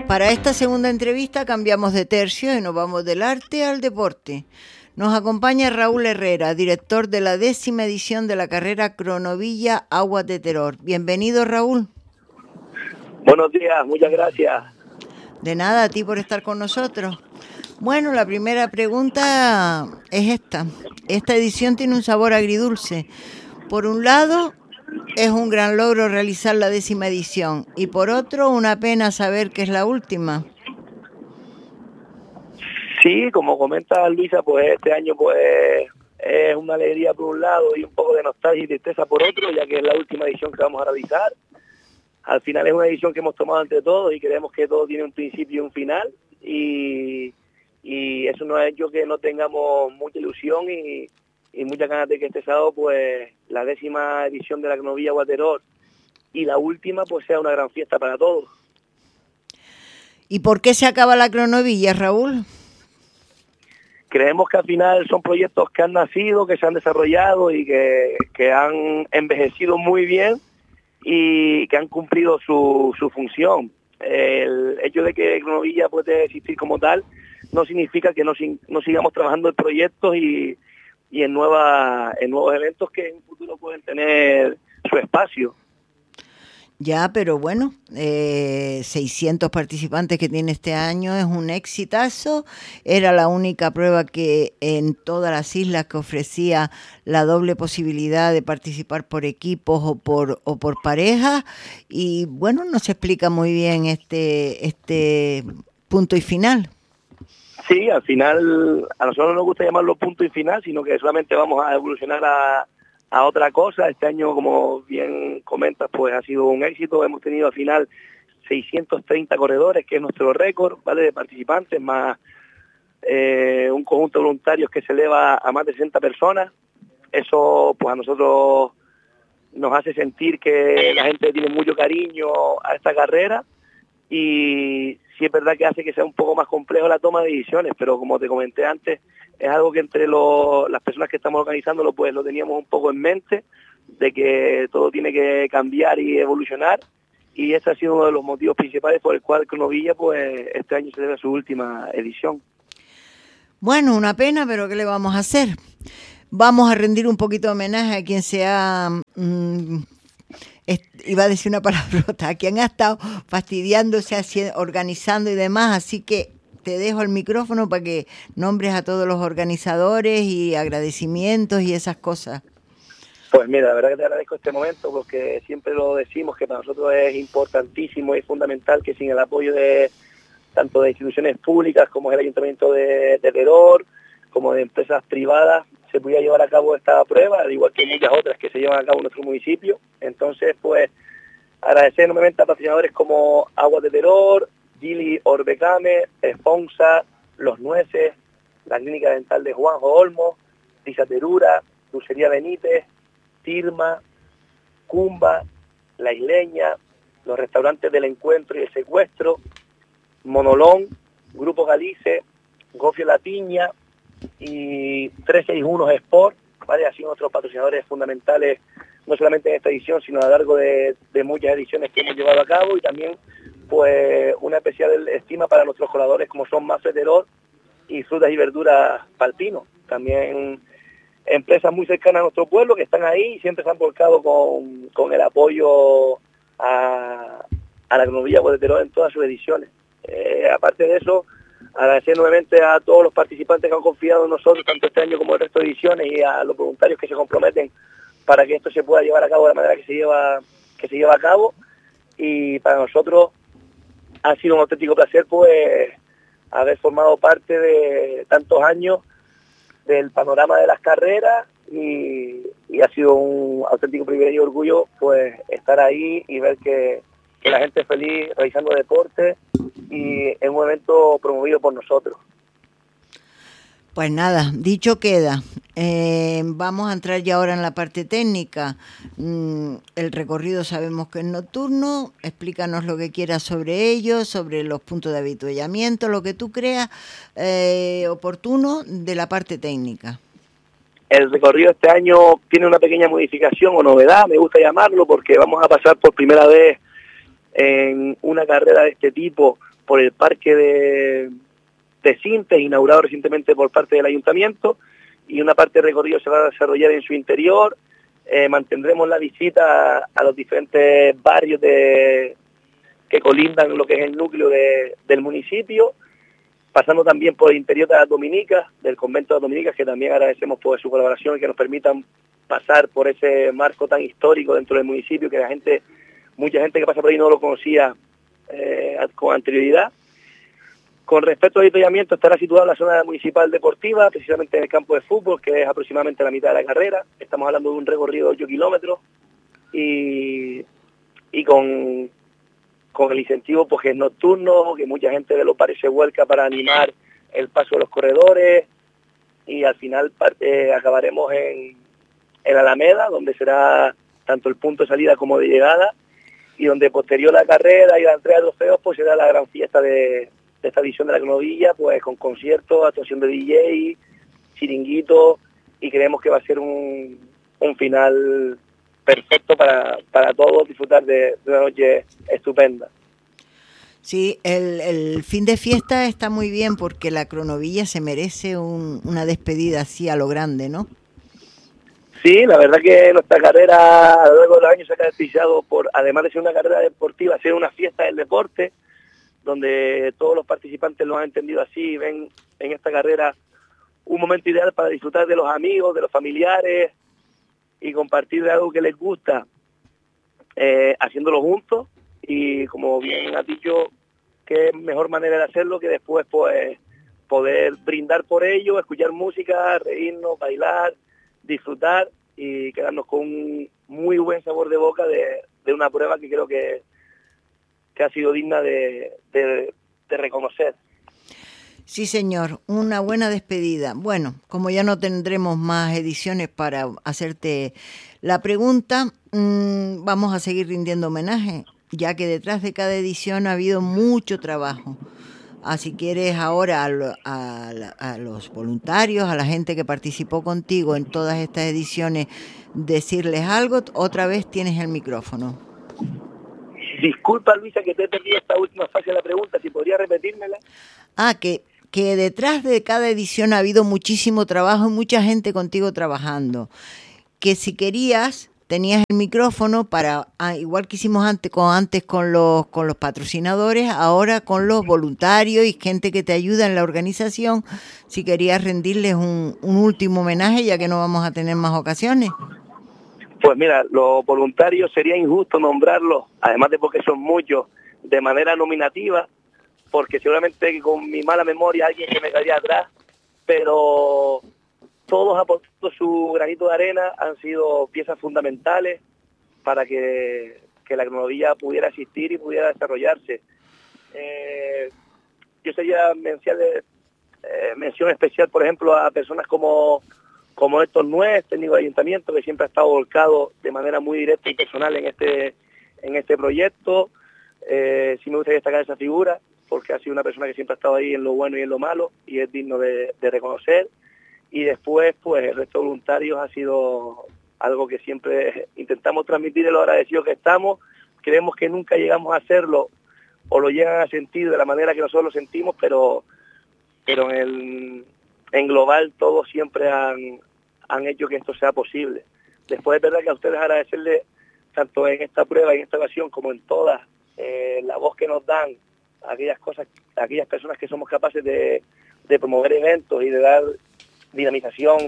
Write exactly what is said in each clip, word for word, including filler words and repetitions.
Para esta segunda entrevista cambiamos de tercio y nos vamos del arte al deporte. Nos acompaña Raúl Herrera, director de la décima edición de la carrera Cronovilla Aguas de Teror. Bienvenido, Raúl. Buenos días, muchas gracias. De nada, a ti por estar con nosotros. Bueno, la primera pregunta es esta. Esta edición tiene un sabor agridulce. Por un lado, es un gran logro realizar la décima edición y por otro, una pena saber que es la última. Sí, como comenta Luisa, pues este año pues es una alegría por un lado y un poco de nostalgia y tristeza por otro, ya que es la última edición que vamos a realizar. Al final es una edición que hemos tomado entre todos y creemos que todo tiene un principio y un final, y, y eso no ha hecho que no tengamos mucha ilusión y, y muchas ganas de que este sábado pues la décima edición de la Cronovilla Aguas de Teror y la última pues sea una gran fiesta para todos. ¿Y por qué se acaba la Cronovilla, Raúl? Creemos que al final son proyectos que han nacido, que se han desarrollado y que, que han envejecido muy bien y que han cumplido su, su función. El hecho de que Cronovilla puede existir como tal no significa que no, no sigamos trabajando en proyectos y, y en, nueva, en nuevos eventos que en un futuro pueden tener su espacio. Ya, pero bueno, eh, seiscientos participantes que tiene este año es un exitazo. Era la única prueba que en todas las islas que ofrecía la doble posibilidad de participar por equipos o por o por parejas. Y bueno, no se explica muy bien este este punto y final. Sí, al final a nosotros no nos gusta llamarlo punto y final, sino que solamente vamos a evolucionar a... a otra cosa. Este año, como bien comentas, pues ha sido un éxito. Hemos tenido al final seiscientos treinta corredores, que es nuestro récord, ¿vale?, de participantes, más eh, un conjunto de voluntarios que se eleva a más de sesenta personas. Eso pues a nosotros nos hace sentir que la gente tiene mucho cariño a esta carrera, y sí es verdad que hace que sea un poco más complejo la toma de decisiones, pero como te comenté antes, es algo que entre los, las personas que estamos organizándolo pues lo teníamos un poco en mente, de que todo tiene que cambiar y evolucionar, y ese ha sido uno de los motivos principales por el cual Cronovilla pues este año se debe a su última edición. Bueno, una pena, pero ¿qué le vamos a hacer? Vamos a rendir un poquito de homenaje a quien sea... Mmm, iba a decir una palabrota, a quien ha estado fastidiándose, haciendo, organizando y demás, así que te dejo el micrófono para que nombres a todos los organizadores y agradecimientos y esas cosas. Pues mira, la verdad que te agradezco este momento, porque siempre lo decimos que para nosotros es importantísimo y fundamental que sin el apoyo de tanto de instituciones públicas como el Ayuntamiento de, de Teror, como de empresas privadas, se pudiera llevar a cabo esta prueba, al igual que muchas otras que se llevan a cabo en nuestro municipio. Entonces, pues, agradecer enormemente a patrocinadores como Aguas de Teror, Gili Orbecame, Esponsa, Los Nueces, la Clínica Dental de Juanjo Olmo, Lisa Terura, Dulcería Benítez, Tirma, Cumba, La Isleña, los restaurantes del Encuentro y el Secuestro, Monolón, Grupo Galice, Gofio La Tiña y trescientos sesenta y uno Sport, ¿vale? Han sido nuestros patrocinadores fundamentales, no solamente en esta edición, sino a lo largo de, de muchas ediciones que hemos llevado a cabo, y también pues una especial estima para nuestros coladores como son Mafre Teror y Frutas y Verduras Palpino, también empresas muy cercanas a nuestro pueblo que están ahí y siempre se han volcado con, con el apoyo a, a la Cronovilla Aguas de Teror en todas sus ediciones. Eh, aparte de eso, agradecer nuevamente a todos los participantes que han confiado en nosotros, tanto este año como el resto de ediciones, y a los voluntarios que se comprometen para que esto se pueda llevar a cabo de la manera que se lleva, que se lleva a cabo. Y para nosotros ha sido un auténtico placer pues haber formado parte de tantos años del panorama de las carreras, y, y ha sido un auténtico privilegio y orgullo pues estar ahí y ver que, que la gente es feliz realizando deporte y en un evento promovido por nosotros. Pues nada, dicho queda. Eh, vamos a entrar ya ahora en la parte técnica. Mm, el recorrido sabemos que es nocturno. Explícanos lo que quieras sobre ello, sobre los puntos de avituallamiento, lo que tú creas eh, oportuno de la parte técnica. El recorrido este año tiene una pequeña modificación o novedad, me gusta llamarlo, porque vamos a pasar por primera vez en una carrera de este tipo por el parque de, de Sintes, inaugurado recientemente por parte del ayuntamiento, y una parte del recorrido se va a desarrollar en su interior. Eh, mantendremos la visita a, a los diferentes barrios de, que colindan lo que es el núcleo de, del municipio, pasando también por el interior de las Dominicas, del convento de las Dominicas, que también agradecemos por su colaboración y que nos permitan pasar por ese marco tan histórico dentro del municipio, que la gente, mucha gente que pasa por ahí no lo conocía eh, con anterioridad. Con respecto al avituallamiento, estará situada en la zona municipal deportiva, precisamente en el campo de fútbol, que es aproximadamente la mitad de la carrera. Estamos hablando de un recorrido de ocho kilómetros y, y con, con el incentivo pues, que es nocturno, que mucha gente de los bares se vuelca para animar el paso de los corredores, y al final eh, acabaremos en, en Alameda, donde será tanto el punto de salida como de llegada, y donde posterior a la carrera y la entrega de trofeos pues será la gran fiesta de de esta edición de la cronovilla, pues con conciertos, actuación de D J, chiringuito, y creemos que va a ser un, un final perfecto para, para todos disfrutar de, de una noche estupenda. Sí, el, el fin de fiesta está muy bien porque la cronovilla se merece un, una despedida así a lo grande, ¿no? Sí, la verdad que nuestra carrera a lo largo de los años se ha caracterizado por, además de ser una carrera deportiva, ser una fiesta del deporte, donde todos los participantes lo han entendido así y ven en esta carrera un momento ideal para disfrutar de los amigos, de los familiares y compartir de algo que les gusta, eh, haciéndolo juntos. Y como bien has dicho, qué mejor manera de hacerlo que después pues poder brindar por ello, escuchar música, reírnos, bailar, disfrutar y quedarnos con un muy buen sabor de boca de, de una prueba que creo que que ha sido digna de, de, de reconocer. Sí, señor, una buena despedida. Bueno, como ya no tendremos más ediciones para hacerte la pregunta, mmm, vamos a seguir rindiendo homenaje, ya que detrás de cada edición ha habido mucho trabajo. Así que quieres ahora a, lo, a, a los voluntarios, a la gente que participó contigo en todas estas ediciones, decirles algo, otra vez tienes el micrófono. Disculpa, Luisa, que te he perdido esta última fase de la pregunta, si podría repetírmela. Ah, que, que detrás de cada edición ha habido muchísimo trabajo y mucha gente contigo trabajando. Que si querías, tenías el micrófono para, ah, igual que hicimos antes con, antes con los, con los patrocinadores, ahora con los voluntarios y gente que te ayuda en la organización, si querías rendirles un, un último homenaje, ya que no vamos a tener más ocasiones. Pues mira, los voluntarios sería injusto nombrarlos, además de porque son muchos, de manera nominativa, porque seguramente con mi mala memoria alguien se me caería atrás, pero todos aportando su granito de arena, han sido piezas fundamentales para que, que la cronovilla pudiera existir y pudiera desarrollarse. Eh, yo sería mención, de, eh, mención especial, por ejemplo, a personas como... como Héctor Nuez, técnico de ayuntamiento, que siempre ha estado volcado de manera muy directa y personal en este en este proyecto. Eh, sí me gustaría destacar esa figura, porque ha sido una persona que siempre ha estado ahí en lo bueno y en lo malo, y es digno de, de reconocer. Y después, pues, el resto de voluntarios ha sido algo que siempre intentamos transmitir, lo agradecidos que estamos. Creemos que nunca llegamos a hacerlo, o lo llegan a sentir de la manera que nosotros lo sentimos, pero, pero en el... en global todos siempre han, han hecho que esto sea posible. Después es verdad que a ustedes agradecerles tanto en esta prueba, en esta ocasión, como en todas, eh, la voz que nos dan a aquellas cosas, a aquellas personas que somos capaces de, de promover eventos y de dar dinamización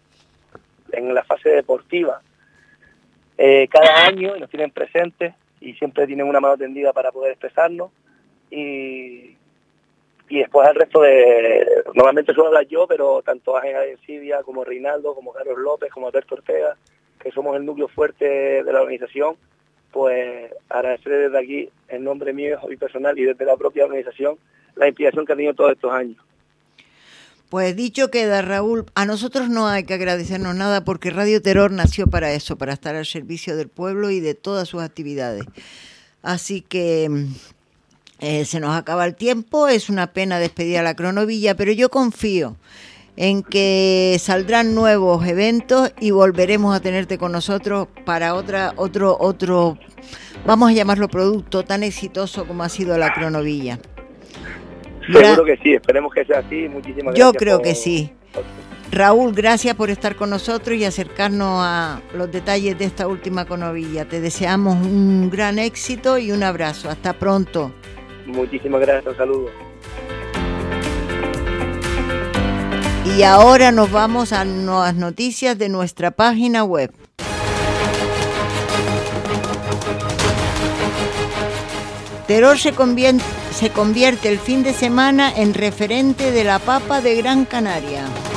en la fase deportiva. Eh, cada año nos tienen presentes y siempre tienen una mano tendida para poder expresarnos, y Y después al resto de, normalmente suelo hablar yo, pero tanto Ángel Arencibia como Reinaldo, como Carlos López, como Alberto Ortega, que somos el núcleo fuerte de la organización, pues agradecer desde aquí, en nombre mío y personal y desde la propia organización, la implicación que ha tenido todos estos años. Pues dicho queda, Raúl, a nosotros no hay que agradecernos nada porque Radio Terror nació para eso, para estar al servicio del pueblo y de todas sus actividades. Así que... Eh, se nos acaba el tiempo, es una pena despedir a la cronovilla, pero yo confío en que saldrán nuevos eventos y volveremos a tenerte con nosotros para otra, otro, otro, vamos a llamarlo producto tan exitoso como ha sido la cronovilla. Seguro que sí, esperemos que sea así. Muchísimas Yo gracias. creo por... que sí. Raúl, gracias por estar con nosotros y acercarnos a los detalles de esta última conovilla. Te deseamos un gran éxito y un abrazo. Hasta pronto. Muchísimas gracias, un saludo. Y ahora nos vamos a las noticias de nuestra página web. Teror se convierte, se convierte el fin de semana en referente de la papa de Gran Canaria.